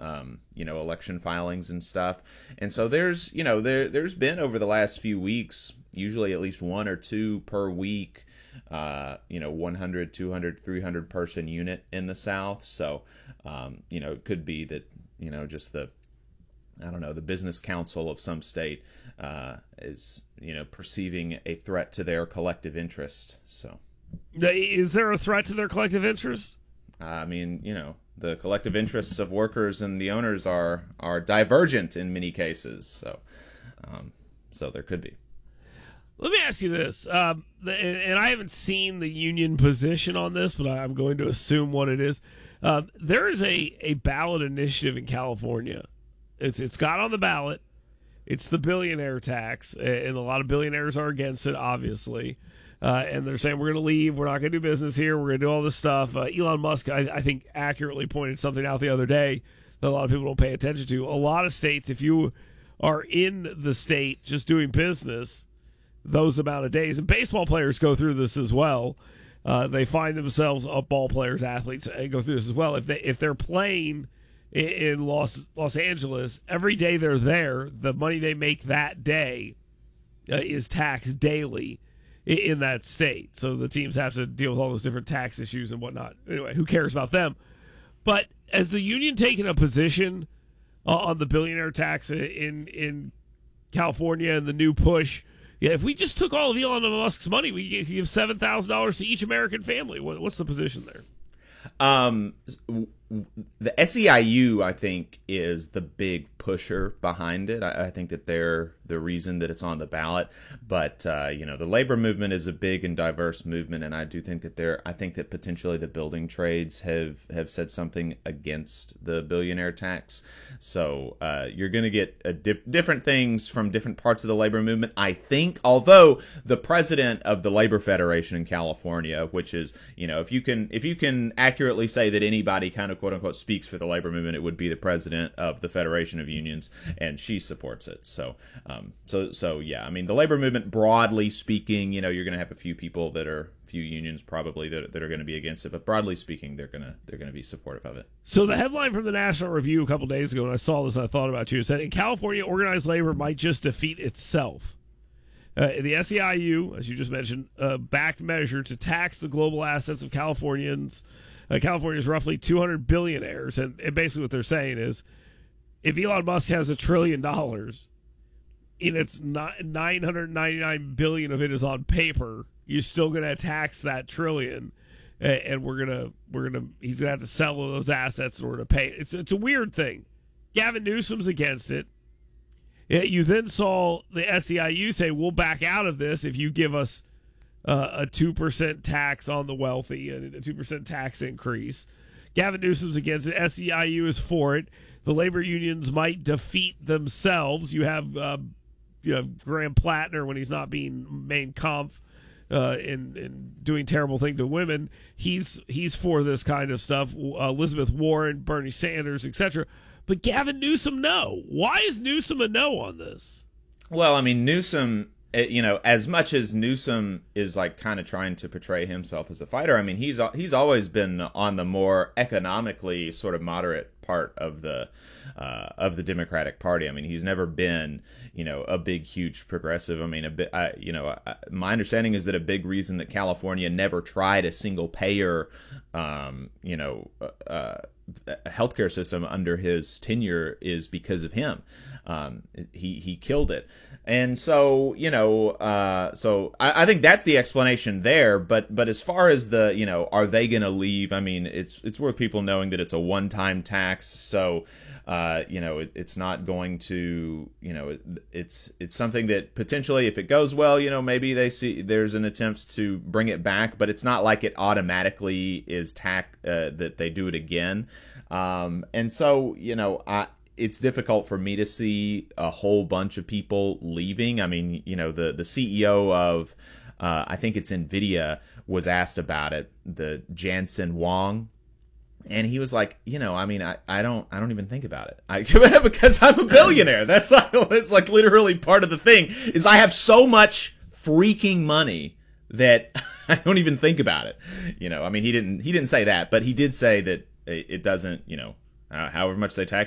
election filings and stuff. And so there's been over the last few weeks, usually at least one or two per week, 100, 200, 300 person unit in the South. So, it could be that, just the business council of some state is, perceiving a threat to their collective interest. So, is there a threat to their collective interest? The collective interests of workers and the owners are divergent in many cases. So there could be. Let me ask you this, and I haven't seen the union position on this, but I'm going to assume what it is. There is a ballot initiative in California. It's got on the ballot. It's the billionaire tax, and a lot of billionaires are against it, obviously. And they're saying, we're going to leave. We're not going to do business here. We're going to do all this stuff. Elon Musk, I think, accurately pointed something out the other day that a lot of people don't pay attention to. A lot of states, if you are in the state just doing business, those amount of days, and baseball players go through this as well. They find themselves, ball players, athletes, go through this as well. If they're playing in Los Angeles, every day they're there, the money they make that day is taxed daily in that state. So the teams have to deal with all those different tax issues and whatnot. Anyway, who cares about them? But has the union taken a position on the billionaire tax in California and the new push? Yeah, if we just took all of Elon Musk's money, we could give $7,000 to each American family. What's the position there? The SEIU, I think, is the big pusher behind it. I think that they're the reason that it's on the ballot. But the labor movement is a big and diverse movement, and I do think that I think that potentially the building trades have said something against the billionaire tax. So you're going to get different things from different parts of the labor movement, I think. Although the president of the Labor Federation in California, which is, if you can accurately say that anybody kind of quote unquote speaks for the labor movement, it would be the president of the Federation of Unions, and she supports it. So yeah, the labor movement, broadly speaking, you're going to have a few people few unions probably that are going to be against it, but broadly speaking, they're going to be supportive of it. So the headline from the National Review a couple days ago, when I saw this and I thought about you, said in California, organized labor might just defeat itself. The SEIU, as you just mentioned, backed measure to tax the global assets of Californians. California's roughly 200 billionaires, and basically what they're saying is, if Elon Musk has $1 trillion, and it's not 999 billion of it is on paper, you're still going to tax that trillion, and he's going to have to sell those assets in order to pay. It's a weird thing. Gavin Newsom's against it. You then saw the SEIU say, we'll back out of this if you give us a 2% tax on the wealthy and a 2% tax increase. Gavin Newsom's against it. SEIU is for it. The labor unions might defeat themselves. You have Graham Plattner, when he's not being main conf in doing terrible things to women, he's for this kind of stuff. Elizabeth Warren, Bernie Sanders, etc. But Gavin Newsom, no. Why is Newsom a no on this? Well, Newsom, as much as Newsom is like kind of trying to portray himself as a fighter, he's always been on the more economically sort of moderate part of the Democratic Party. He's never been, a big, huge progressive. My understanding is that a big reason that California never tried a single payer, healthcare system under his tenure is because of him. He killed it. And so, I think that's the explanation there. But as far as the, are they going to leave? It's worth people knowing that it's a one-time tax. So, it's not going to, it's something that potentially, if it goes well, maybe they see there's an attempt to bring it back, but it's not like it automatically is that they do it again. And so, it's difficult for me to see a whole bunch of people leaving. The CEO of, I think it's NVIDIA, was asked about it, the Jensen Huang. And he was like, I don't even think about it. Because I'm a billionaire. That's like literally part of the thing is I have so much freaking money that I don't even think about it. He didn't say that, but he did say that it doesn't, however much they tax